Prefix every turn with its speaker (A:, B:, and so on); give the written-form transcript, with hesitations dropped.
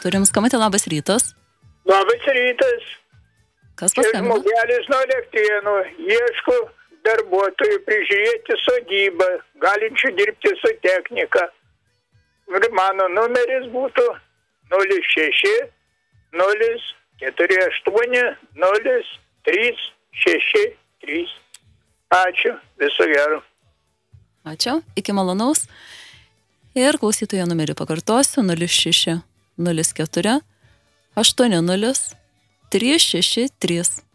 A: Turim skambutį, labas rytas.
B: Labas rytas.
A: Kas
B: Čia
A: paskambino?
B: žmogelis nuo Elektrėnų. Ieško darbuotojų prižiūrėti sodybą, galinčių dirbti su technika. Ir mano numeris būtų 06 048 0363. Ačiū, viso gero.
A: Ačiū, iki malonaus. Ir klausytojo numerį pakartosiu 06 04 80 363.